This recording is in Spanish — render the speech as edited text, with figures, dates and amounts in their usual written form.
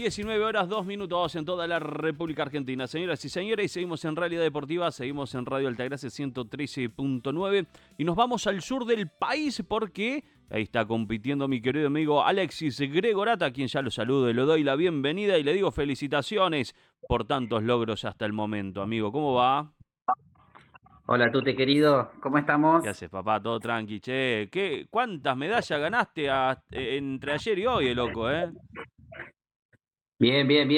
19 horas 2 minutos en toda la República Argentina. Señoras y señores, seguimos en Realidad Deportiva, seguimos en Radio Altagracia 113.9 y nos vamos al sur del país porque ahí está compitiendo mi querido amigo Alexis Gregorata, a quien ya lo saludo y le doy la bienvenida y le digo felicitaciones por tantos logros hasta el momento. Amigo, ¿cómo va? Hola, Tute querido, ¿cómo ¿Qué estamos? haces, papá? Todo tranqui, che. ¿Cuántas medallas ganaste entre ayer y hoy, loco, eh? Bien, bien, bien.